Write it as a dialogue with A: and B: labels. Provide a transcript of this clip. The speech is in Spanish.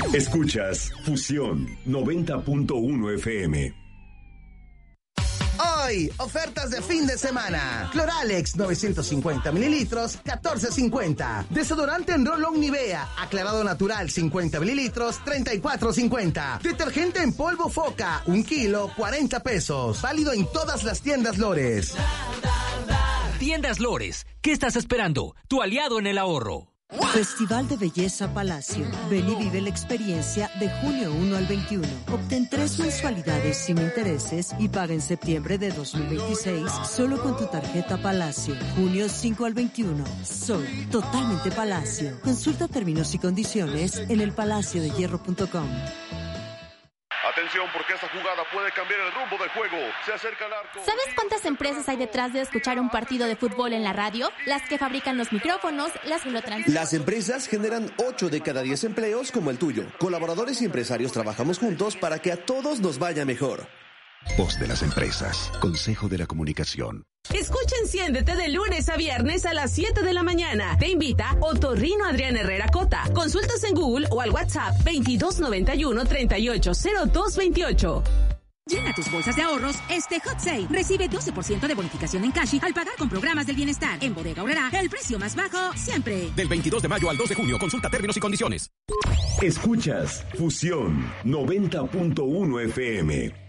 A: Escuchas Fusión 90.1 FM.
B: Hoy, ofertas de fin de semana. Cloralex 950 mililitros, 14.50. Desodorante en Roll-On Nivea, aclarado natural 50 mililitros, 34.50. Detergente en polvo Foca, 1 kilo, 40 pesos. Válido en todas las tiendas Lores.
C: Tiendas Lores, ¿qué estás esperando? Tu aliado en el ahorro.
D: Festival de Belleza Palacio. Ven y vive la experiencia de junio 1 al 21. Obtén 3 mensualidades sin intereses y paga en septiembre de 2026 solo con tu tarjeta Palacio. Junio 5 al 21. Soy totalmente Palacio. Consulta términos y condiciones en elpalaciodehierro.com.
E: Atención, porque esta jugada puede cambiar el rumbo del juego. Se acerca al arco.
F: ¿Sabes cuántas empresas hay detrás de escuchar un partido de fútbol en la radio? Las que fabrican los micrófonos, las que lo transmiten.
G: Las empresas generan 8 de cada 10 empleos como el tuyo. Colaboradores y empresarios trabajamos juntos para que a todos nos vaya mejor.
A: Voz de las empresas. Consejo de la Comunicación.
H: Escucha Enciéndete de lunes a viernes a las 7 de la mañana. Te invita Otorrino Adrián Herrera Cota. Consultas en Google o al WhatsApp 2291-380228.
I: Llena tus bolsas de ahorros este Hot Sale. Recibe 12% de bonificación en cash al pagar con programas del bienestar. En Bodega Aurrerá, el precio más bajo siempre.
C: Del 22 de mayo al 2 de junio. Consulta términos y condiciones.
A: Escuchas Fusión 90.1 FM.